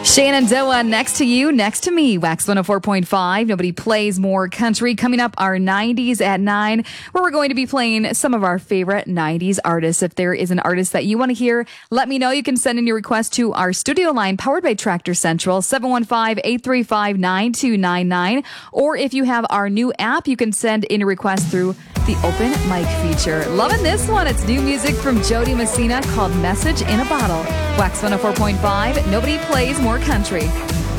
Shenandoah next to you, next to me. Wax 104.5. Nobody plays more country. Coming up, our 90s at 9, where we're going to be playing some of our favorite 90s artists. If there is an artist that you want to hear, let me know. You can send in your request to our studio line powered by Tractor Central, 715-835-9299. Or if you have our new app, you can send in a request through the open mic feature. Loving this one. It's new music from Jody Messina called Message in a Bottle. Wax 104.5. Nobody plays more country.